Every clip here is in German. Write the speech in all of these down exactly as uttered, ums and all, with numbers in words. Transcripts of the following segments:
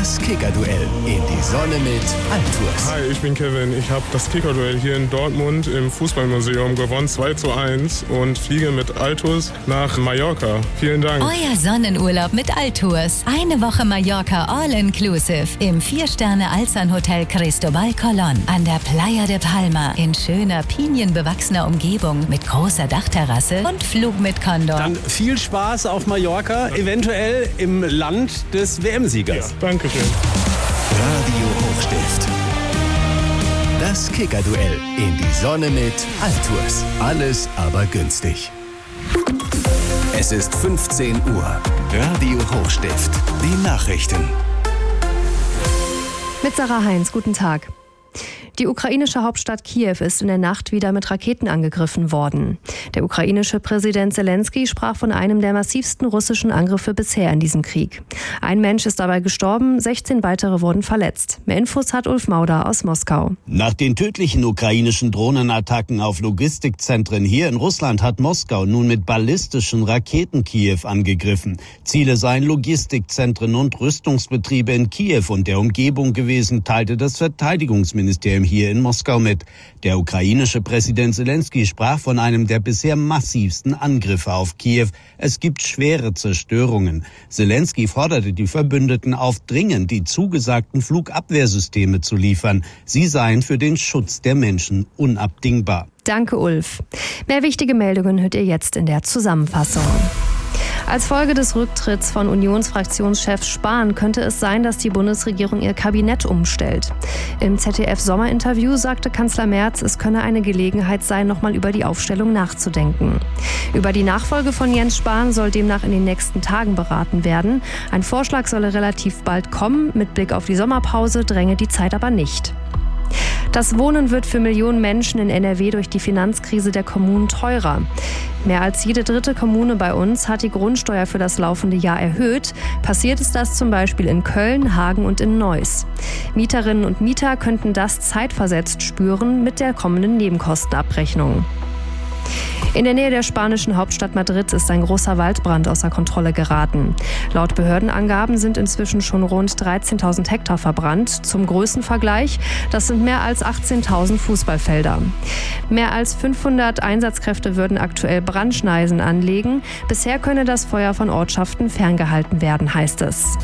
Das Kicker-Duell in die Sonne mit Altours. Hi, ich bin Kevin. Ich habe das Kicker-Duell hier in Dortmund im Fußballmuseum gewonnen, zwei zu eins, und fliege mit Altours nach Mallorca. Vielen Dank. Euer Sonnenurlaub mit Altours. Eine Woche Mallorca All-Inclusive im vier-Sterne-Alzan-Hotel Cristobal Colón an der Playa de Palma in schöner, pinienbewachsener Umgebung mit großer Dachterrasse und Flug mit Condor. Dann viel Spaß auf Mallorca, eventuell im Land des W M-Siegers. Ja, Dankeschön. Radio Hochstift. Das Kicker-Duell in die Sonne mit Altours. Alles aber günstig. Es ist fünfzehn Uhr. Radio Hochstift. Die Nachrichten. Mit Sarah Heinz, guten Tag. Die ukrainische Hauptstadt Kiew ist in der Nacht wieder mit Raketen angegriffen worden. Der ukrainische Präsident Zelensky sprach von einem der massivsten russischen Angriffe bisher in diesem Krieg. Ein Mensch ist dabei gestorben, sechzehn weitere wurden verletzt. Mehr Infos hat Ulf Mauder aus Moskau. Nach den tödlichen ukrainischen Drohnenattacken auf Logistikzentren hier in Russland hat Moskau nun mit ballistischen Raketen Kiew angegriffen. Ziele seien Logistikzentren und Rüstungsbetriebe in Kiew und der Umgebung gewesen, teilte das Verteidigungsministerium hier in Moskau mit. Der ukrainische Präsident Zelensky sprach von einem der bisher massivsten Angriffe auf Kiew. Es gibt schwere Zerstörungen. Zelensky forderte die Verbündeten auf, dringend die zugesagten Flugabwehrsysteme zu liefern. Sie seien für den Schutz der Menschen unabdingbar. Danke, Ulf. Mehr wichtige Meldungen hört ihr jetzt in der Zusammenfassung. Als Folge des Rücktritts von Unionsfraktionschef Spahn könnte es sein, dass die Bundesregierung ihr Kabinett umstellt. Im Z D F-Sommerinterview sagte Kanzler Merz, es könne eine Gelegenheit sein, nochmal über die Aufstellung nachzudenken. Über die Nachfolge von Jens Spahn soll demnach in den nächsten Tagen beraten werden. Ein Vorschlag solle relativ bald kommen. Mit Blick auf die Sommerpause dränge die Zeit aber nicht. Das Wohnen wird für Millionen Menschen in N R W durch die Finanzkrise der Kommunen teurer. Mehr als jede dritte Kommune bei uns hat die Grundsteuer für das laufende Jahr erhöht. Passiert ist das zum Beispiel in Köln, Hagen und in Neuss. Mieterinnen und Mieter könnten das zeitversetzt spüren mit der kommenden Nebenkostenabrechnung. In der Nähe der spanischen Hauptstadt Madrid ist ein großer Waldbrand außer Kontrolle geraten. Laut Behördenangaben sind inzwischen schon rund dreizehntausend Hektar verbrannt. Zum Größenvergleich, das sind mehr als achtzehntausend Fußballfelder. Mehr als fünfhundert Einsatzkräfte würden aktuell Brandschneisen anlegen. Bisher könne das Feuer von Ortschaften ferngehalten werden, heißt es.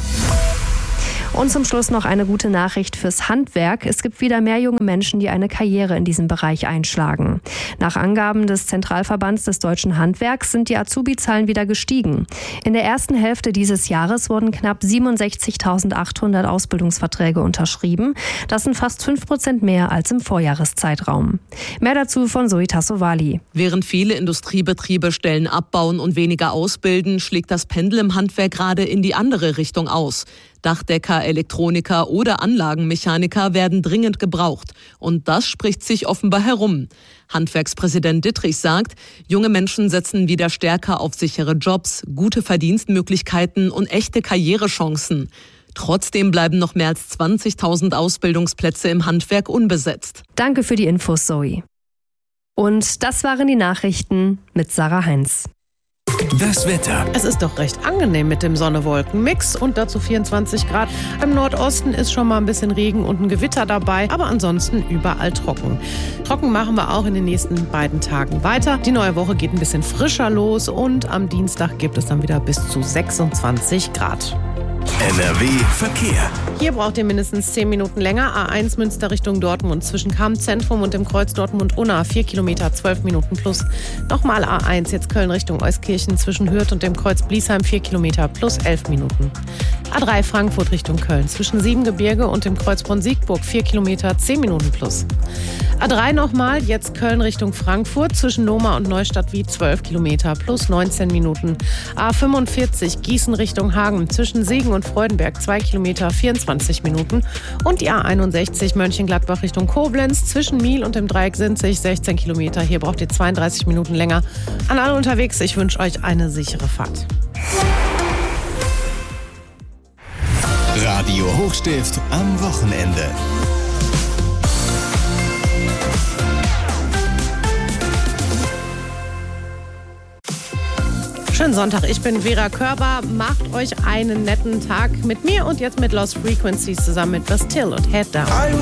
Und zum Schluss noch eine gute Nachricht fürs Handwerk. Es gibt wieder mehr junge Menschen, die eine Karriere in diesem Bereich einschlagen. Nach Angaben des Zentralverbands des deutschen Handwerks sind die Azubi-Zahlen wieder gestiegen. In der ersten Hälfte dieses Jahres wurden knapp siebenundsechzigtausendachthundert Ausbildungsverträge unterschrieben. Das sind fast fünf Prozent mehr als im Vorjahreszeitraum. Mehr dazu von Zoe Tassovali. Während viele Industriebetriebe Stellen abbauen und weniger ausbilden, schlägt das Pendel im Handwerk gerade in die andere Richtung aus. Dachdecker, Elektroniker oder Anlagenmechaniker werden dringend gebraucht. Und das spricht sich offenbar herum. Handwerkspräsident Dittrich sagt, junge Menschen setzen wieder stärker auf sichere Jobs, gute Verdienstmöglichkeiten und echte Karrierechancen. Trotzdem bleiben noch mehr als zwanzigtausend Ausbildungsplätze im Handwerk unbesetzt. Danke für die Infos, Zoe. Und das waren die Nachrichten mit Sarah Heinz. Das Wetter. Es ist doch recht angenehm mit dem Sonne-Wolken-Mix und dazu vierundzwanzig Grad. Im Nordosten ist schon mal ein bisschen Regen und ein Gewitter dabei, aber ansonsten überall trocken. Trocken machen wir auch in den nächsten beiden Tagen weiter. Die neue Woche geht ein bisschen frischer los und am Dienstag gibt es dann wieder bis zu sechsundzwanzig Grad. N R W Verkehr. Hier braucht ihr mindestens zehn Minuten länger. A eins Münster Richtung Dortmund zwischen Kamm-Zentrum und dem Kreuz Dortmund-Unna. vier Kilometer, zwölf Minuten plus. Nochmal A eins, jetzt Köln Richtung Euskirchen zwischen Hürth und dem Kreuz Bliesheim. vier Kilometer plus elf Minuten. A drei Frankfurt Richtung Köln zwischen Siebengebirge und dem Kreuzbronn Siegburg. vier Kilometer, zehn Minuten plus. A drei nochmal, jetzt Köln Richtung Frankfurt zwischen Lohmar und Neustadt wie zwölf Kilometer plus neunzehn Minuten. A fünfundvierzig Gießen Richtung Hagen zwischen Siegen und Freudenberg zwei Kilometer, vierundzwanzig Minuten. Und die A einundsechzig Mönchengladbach Richtung Koblenz zwischen Miel und dem Dreieck Sinzig sechzehn Kilometer. Hier braucht ihr zweiunddreißig Minuten länger. An alle unterwegs, ich wünsche euch eine sichere Fahrt. Radio Hochstift am Wochenende. Schönen Sonntag, ich bin Vera Körber. Macht euch einen netten Tag mit mir und jetzt mit Lost Frequencies zusammen mit Bastille und Head Down.